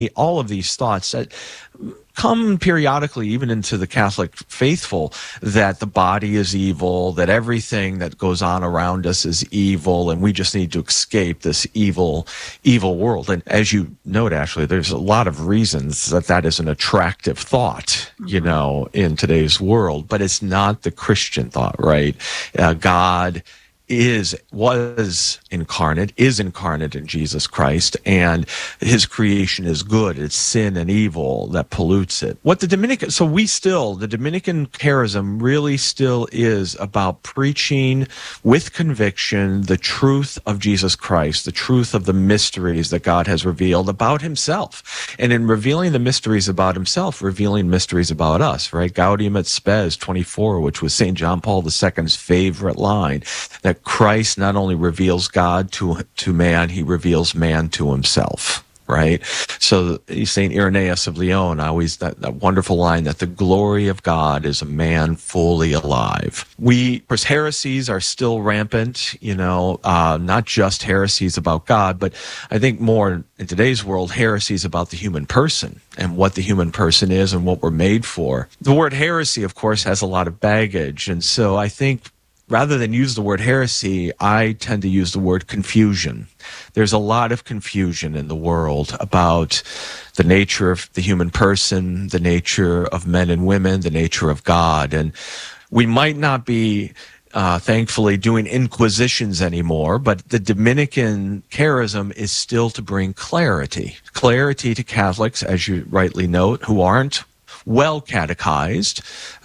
all of these thoughts that come periodically even into the Catholic faithful, that the body is evil, that everything that goes on around us is evil, and we just need to escape this evil world. And as you note, Ashley, there's a lot of reasons that that is an attractive thought, in today's world, but it's not the Christian thought, right? God was incarnate in Jesus Christ, and his creation is good. It's sin and evil that pollutes it. The Dominican charism really still is about preaching with conviction the truth of Jesus Christ, the truth of the mysteries that God has revealed about himself. And in revealing the mysteries about himself, revealing mysteries about us, right? Gaudium et Spes 24, which was St. John Paul II's favorite line, that Christ not only reveals God to man, he reveals man to himself, right? So St. Irenaeus of Lyon, always that wonderful line that the glory of God is a man fully alive. Of course, heresies are still rampant, not just heresies about God, but I think more in today's world, heresies about the human person and what the human person is and what we're made for. The word heresy, of course, has a lot of baggage, and so I think rather than use the word heresy, I tend to use the word confusion. There's a lot of confusion in the world about the nature of the human person, the nature of men and women, the nature of God. And we might not be, thankfully, doing inquisitions anymore, but the Dominican charism is still to bring clarity to Catholics, as you rightly note, who aren't well catechized,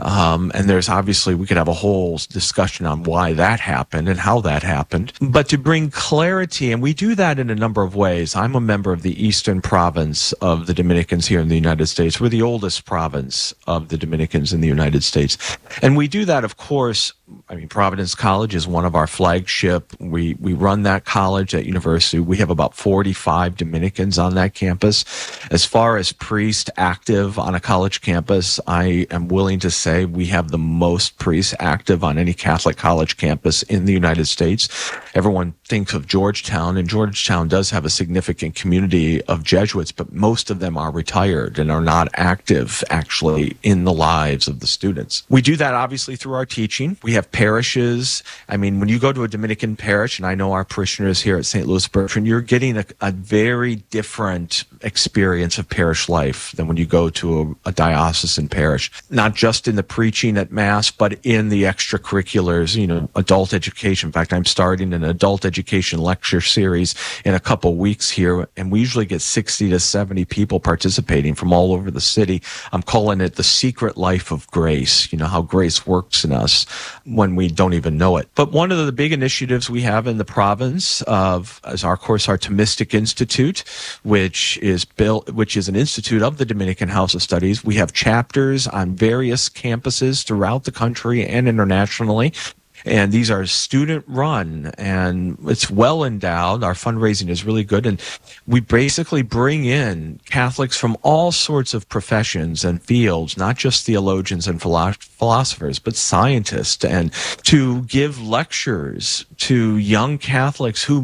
and there's obviously, we could have a whole discussion on why that happened and how that happened, but to bring clarity, and we do that in a number of ways. I'm a member of the Eastern Province of the Dominicans here in the United States. We're the oldest province of the Dominicans in the United States, and we do that, of course. Providence College is one of our flagship. We run that college, that university. We have about 45 Dominicans on that campus. As far as priests active on a college campus, I am willing to say we have the most priests active on any Catholic college campus in the United States. Everyone thinks of Georgetown, and Georgetown does have a significant community of Jesuits, but most of them are retired and are not active actually in the lives of the students. We do that obviously through our teaching. We have parishes. When you go to a Dominican parish, and I know our parishioners here at St. Louis Bertrand, you're getting a very different experience of parish life than when you go to a diocesan parish, not just in the preaching at Mass, but in the extracurriculars, adult education. In fact, I'm starting an adult education lecture series in a couple weeks here, and we usually get 60 to 70 people participating from all over the city. I'm calling it The Secret Life of Grace, how grace works in us when we don't even know it. But one of the big initiatives we have in the province is our Thomistic Institute, which is an institute of the Dominican House of Studies. We have chapters on various campuses throughout the country and internationally. And these are student-run, and it's well endowed. Our fundraising is really good, and we basically bring in Catholics from all sorts of professions and fields, not just theologians and philosophers, but scientists, and to give lectures to young Catholics who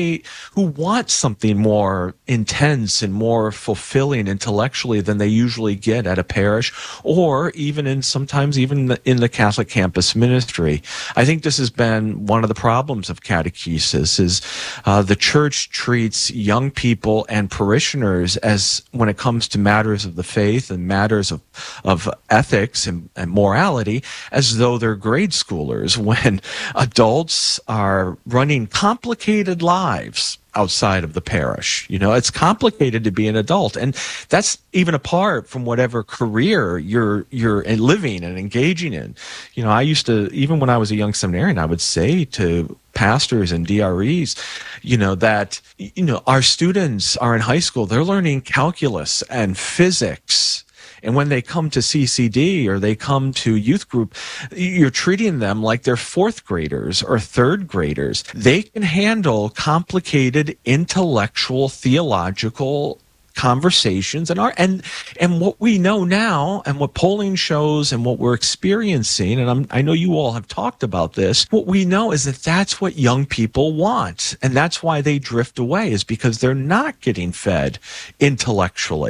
want something more intense and more fulfilling intellectually than they usually get at a parish, or sometimes even in the Catholic campus ministry. I think this has been one of the problems of catechesis is the church treats young people and parishioners as, when it comes to matters of the faith and matters of ethics and morality, as though they're grade schoolers, when adults are running complicated lives outside of the parish. It's complicated to be an adult, and that's even apart from whatever career you're living and engaging in. I used to, even when I was a young seminarian, I would say to pastors and DREs, that our students are in high school, they're learning calculus and physics. And when they come to CCD or they come to youth group, you're treating them like they're fourth graders or third graders. They can handle complicated intellectual, theological conversations and what we know now and what polling shows and what we're experiencing, and I know you all have talked about this, what we know is that that's what young people want. And that's why they drift away, is because they're not getting fed intellectually.